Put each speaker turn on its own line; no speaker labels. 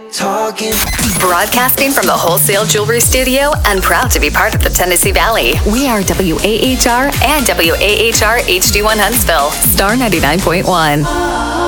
talking.
Broadcasting from the Wholesale Jewelry Studio and proud to be part of the Tennessee Valley. We are WAHR and WAHR HD1 Huntsville. Star 99.1.